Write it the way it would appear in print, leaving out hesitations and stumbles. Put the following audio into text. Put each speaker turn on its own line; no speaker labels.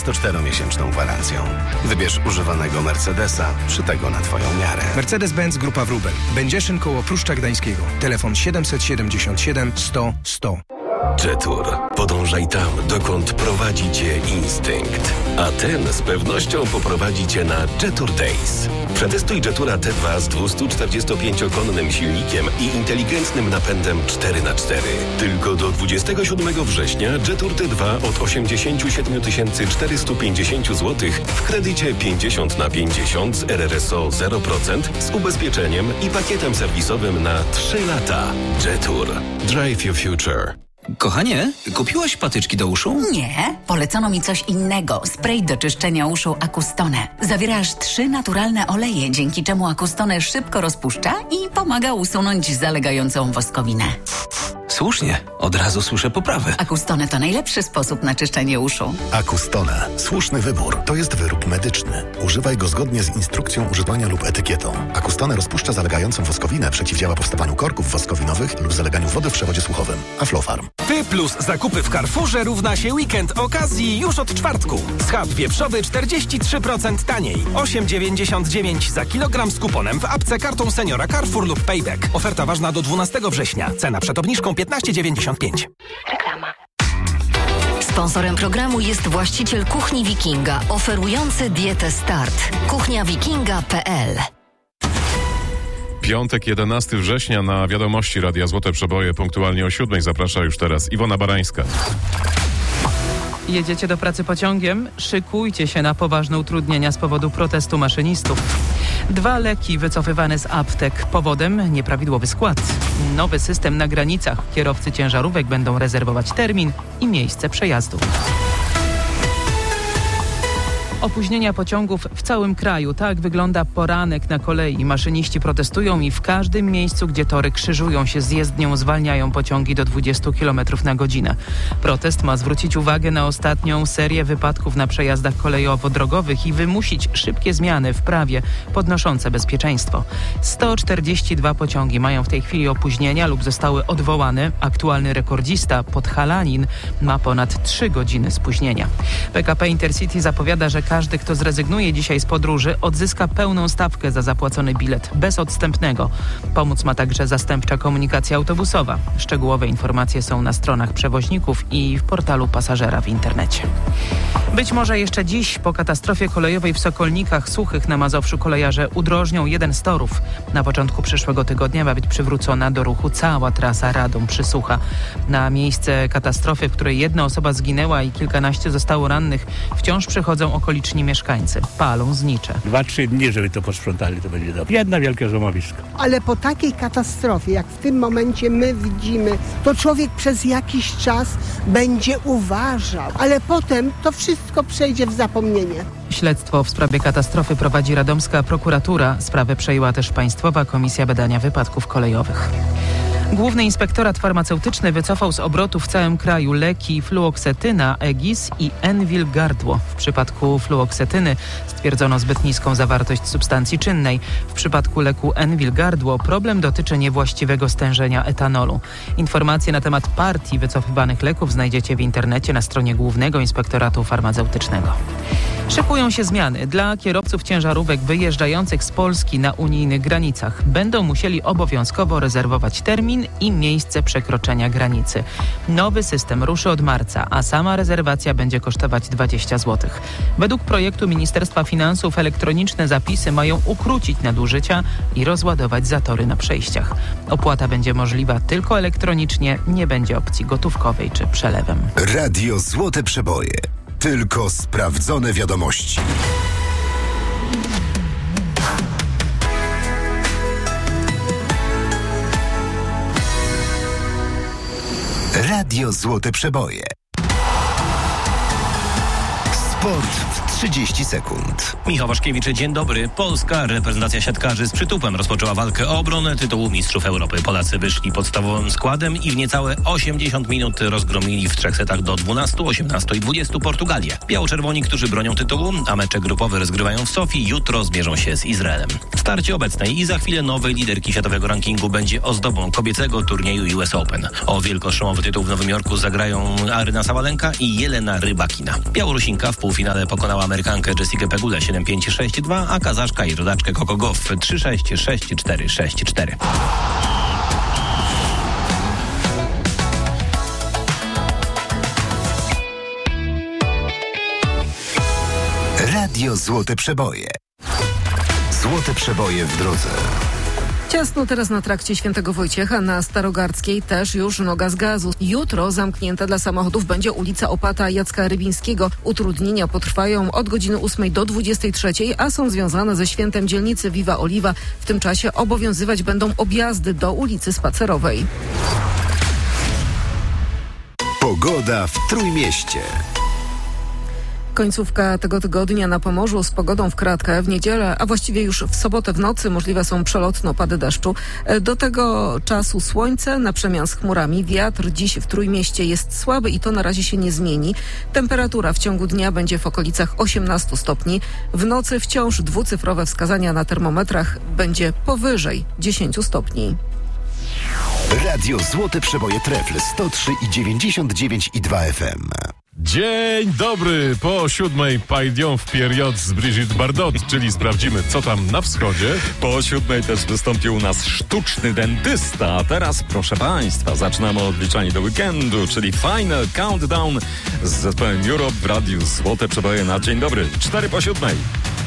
24-miesięczną gwarancją. Wybierz używanego Mercedesa, szytego na Twoją miarę.
Mercedes-Benz Grupa Wróbel. Będzieszyn koło Pruszcza Gdańskiego. Telefon 777 100 100.
Jetour. Podążaj tam, dokąd prowadzi Cię instynkt. A ten z pewnością poprowadzi Cię na Jetour Days. Przetestuj Jetoura T2 z 245-konnym silnikiem i inteligentnym napędem 4x4. Tylko do 27 września Jetour T2 od 87 450 zł w kredycie 50/50 z RRSO 0% z ubezpieczeniem i pakietem serwisowym na 3 lata. Jetour. Drive your future.
Kochanie, kupiłaś patyczki do uszu?
Nie, polecono mi coś innego. Spray do czyszczenia uszu Acustone. Zawiera aż 3 naturalne oleje, dzięki czemu Acustone szybko rozpuszcza i pomaga usunąć zalegającą woskowinę.
Słusznie, od razu słyszę poprawę.
Acustone to najlepszy sposób na czyszczenie uszu.
Acustone. Słuszny wybór. To jest wyrób medyczny. Używaj go zgodnie z instrukcją używania lub etykietą. Acustone rozpuszcza zalegającą woskowinę, przeciwdziała powstawaniu korków woskowinowych lub zaleganiu wody w przewodzie słuchowym. Aflofarm.
Ty plus zakupy w Carrefourze równa się weekend okazji już od czwartku. Schab wieprzowy 43% taniej. 8,99 za kilogram z kuponem w apce kartą seniora Carrefour lub Payback. Oferta ważna do 12 września. Cena przed obniżką 15,95.
Reklama. Sponsorem programu jest właściciel Kuchni Wikinga, oferujący dietę Start. kuchniawikinga.pl.
Piątek, 11 września na Wiadomości Radia Złote Przeboje punktualnie o 7:00 zaprasza już teraz Iwona Barańska.
Jedziecie do pracy pociągiem? Szykujcie się na poważne utrudnienia z powodu protestu maszynistów. 2 leki wycofywane z aptek. Powodem nieprawidłowy skład. Nowy system na granicach. Kierowcy ciężarówek będą rezerwować termin i miejsce przejazdu. Opóźnienia pociągów w całym kraju. Tak wygląda poranek na kolei. Maszyniści protestują i w każdym miejscu, gdzie tory krzyżują się z jezdnią, zwalniają pociągi do 20 km na godzinę. Protest ma zwrócić uwagę na ostatnią serię wypadków na przejazdach kolejowo-drogowych i wymusić szybkie zmiany w prawie podnoszące bezpieczeństwo. 142 pociągi mają w tej chwili opóźnienia lub zostały odwołane. Aktualny rekordzista, Podhalanin, ma ponad 3 godziny spóźnienia. PKP Intercity zapowiada, że każdy, kto zrezygnuje dzisiaj z podróży, odzyska pełną stawkę za zapłacony bilet, bez odstępnego. Pomóc ma także zastępcza komunikacja autobusowa. Szczegółowe informacje są na stronach przewoźników i w portalu pasażera w internecie. Być może jeszcze dziś, po katastrofie kolejowej w Sokolnikach Suchych na Mazowszu, kolejarze udrożnią jeden z torów. Na początku przyszłego tygodnia ma być przywrócona do ruchu cała trasa Radom-Przysłucha. Na miejsce katastrofy, w której 1 osoba zginęła i kilkanaście zostało rannych, wciąż przychodzą okoliczni mieszkańcy. Palą znicze.
2-3 dni, żeby to posprzątali, to będzie dobrze. Jedna wielkie złomowisko.
Ale po takiej katastrofie, jak w tym momencie my widzimy, to człowiek przez jakiś czas będzie uważał, ale potem to wszystko przejdzie w zapomnienie.
Śledztwo w sprawie katastrofy prowadzi radomska prokuratura. Sprawę przejęła też Państwowa Komisja Badania Wypadków Kolejowych. Główny Inspektorat Farmaceutyczny wycofał z obrotu w całym kraju leki fluoksetyna, Egis i Enwil Gardło. W przypadku fluoksetyny stwierdzono zbyt niską zawartość substancji czynnej. W przypadku leku Enwil Gardło problem dotyczy niewłaściwego stężenia etanolu. Informacje na temat partii wycofywanych leków znajdziecie w internecie na stronie Głównego Inspektoratu Farmaceutycznego. Szykują się zmiany dla kierowców ciężarówek wyjeżdżających z Polski na unijnych granicach. Będą musieli obowiązkowo rezerwować termin i miejsce przekroczenia granicy. Nowy system ruszy od marca, a sama rezerwacja będzie kosztować 20 zł. Według projektu Ministerstwa Finansów elektroniczne zapisy mają ukrócić nadużycia i rozładować zatory na przejściach. Opłata będzie możliwa tylko elektronicznie, nie będzie opcji gotówkowej czy przelewem.
Radio Złote Przeboje. Tylko sprawdzone wiadomości. Radio Złote Przeboje. Sport w 3 30 sekund.
Michał Waszkiewicz, dzień dobry. Polska reprezentacja siatkarzy z przytupem rozpoczęła walkę o obronę tytułu Mistrzów Europy. Polacy wyszli podstawowym składem i w niecałe 80 minut rozgromili w 3 setach do 12, 18 i 20 Portugalię. Biało-czerwoni, którzy bronią tytułu, a mecze grupowe rozgrywają w Sofii, jutro zmierzą się z Izraelem. W starcie obecnej i za chwilę nowej liderki światowego rankingu będzie ozdobą kobiecego turnieju US Open. O wielkoszemowy tytuł w Nowym Jorku zagrają Aryna Sabalenka i Jelena Rybakina. Białorusinka w półfinale pokonała Amerykankę Jessikę Pegulę 7-5, 6-2, a Kazaszka i rodaczkę Coco Gauff 3-6, 6-4, 6-4.
Radio Złote Przeboje. Złote Przeboje w drodze.
Ciasno teraz na trakcie Świętego Wojciecha, na Starogardzkiej też już noga z gazu. Jutro zamknięta dla samochodów będzie ulica Opata Jacka Rybińskiego. Utrudnienia potrwają od godziny 8 do 23, a są związane ze świętem dzielnicy Viva Oliva. W tym czasie obowiązywać będą objazdy do ulicy Spacerowej.
Pogoda w Trójmieście.
Końcówka tego tygodnia na Pomorzu z pogodą w kratkę. W niedzielę, a właściwie już w sobotę w nocy możliwe są przelotne opady deszczu. Do tego czasu słońce na przemian z chmurami. Wiatr dziś w Trójmieście jest słaby i to na razie się nie zmieni. Temperatura w ciągu dnia będzie w okolicach 18 stopni. W nocy wciąż dwucyfrowe wskazania na termometrach, będzie powyżej 10 stopni.
Radio Złote Przeboje Trefl 103,99,2 FM.
Dzień dobry, po 7 Pajdią w period z Brigitte Bardot, czyli sprawdzimy, co tam na wschodzie.
Po 7 też wystąpił u nas sztuczny dentysta, a teraz, proszę Państwa, zaczynamy odliczanie do weekendu, czyli Final Countdown z zespołem Europe w Radiu Złote Przeboje na dzień dobry, 4 po 7.